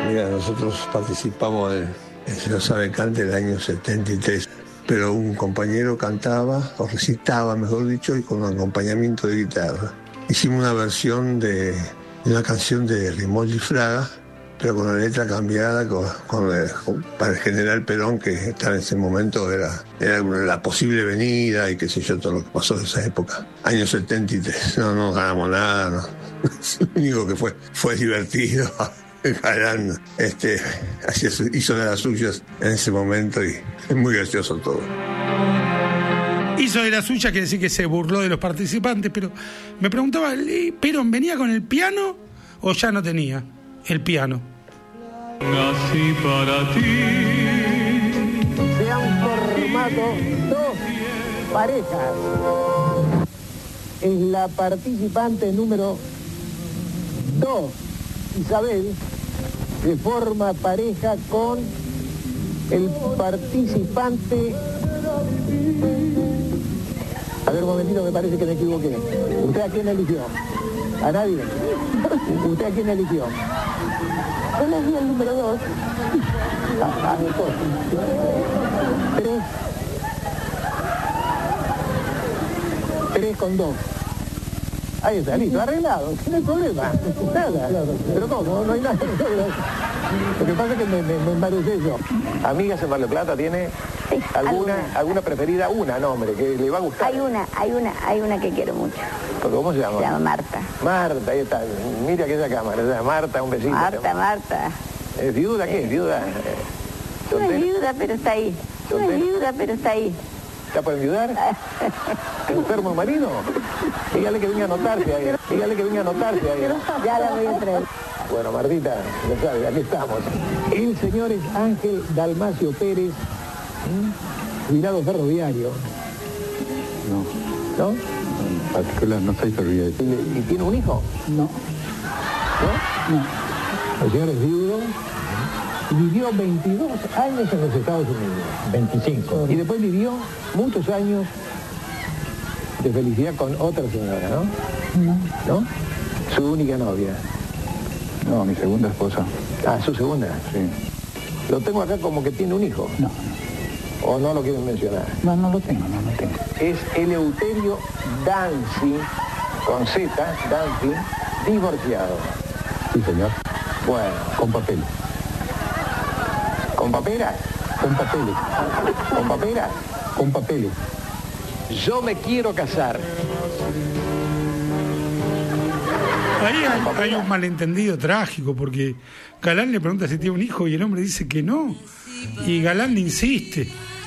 Mira, nosotros participamos en Se lo sabe cante el año 73, pero un compañero cantaba, o recitaba, mejor dicho, y con un acompañamiento de guitarra. Hicimos una versión de una canción de Rimoldi Fraga, pero con la letra cambiada para el general Perón, que estaba en ese momento era la posible venida y qué sé yo, todo lo que pasó de esa época. Año 73, no ganamos nada, no. Lo único que fue divertido. Galán hizo de las suyas en ese momento y es muy gracioso todo. Hizo de las suyas, quiere decir que se burló de los participantes, pero me preguntaba, ¿Perón venía con el piano o ya no tenía el piano? Nací para ti. Se han formado dos parejas. Es la participante número 2, Isabel, se forma pareja con el participante. A ver, un momentito, me parece que me equivoqué. ¿Usted a quién eligió? ¿A nadie? ¿Usted a quién eligió? Yo elegí el número 2. Mejor. 3 con 2. Ahí está, listo, arreglado, no hay problema, nada. Pero ¿cómo? No hay nada. Lo que pasa es que me embarucé yo. Amigas en Mar del Plata, ¿tiene alguna preferida? Una, no, hombre, que le va a gustar. Hay una que quiero mucho. ¿Cómo se llama? Se llama Marta. Marta, ahí está. Mira aquella cámara, Marta, un besito. Marta. ¿Es viuda qué? ¿Viuda? No es viuda, pero está ahí. ¿Está por enviudar? ¿Enfermo el marido? Dígale que venga a anotarse ahí. Ya la voy a traer. Bueno, Martita, ya sabes, aquí estamos. El señor es Ángel Dalmacio Pérez, jubilado ferroviario. No. ¿No? En particular, no soy ferroviario. ¿Y tiene un hijo? No. El señor es viudo. Vivió 22 años en los Estados Unidos. 25. Y después vivió muchos años de felicidad con otra señora, ¿no? ¿No? Su única novia. No, mi segunda esposa. Ah, su segunda. Sí. Lo tengo acá como que tiene un hijo. No. ¿O no lo quieren mencionar? No lo tengo. Es Eleuterio Danzi, con Z, Danzi, divorciado. Sí, señor. Bueno. Con papeles. ¿Con paperas? Con papeles. ¿Con paperas? Con papeles. Yo me quiero casar. Ahí hay un malentendido trágico, porque Galán le pregunta si tiene un hijo y el hombre dice que no. Y Galán le insiste.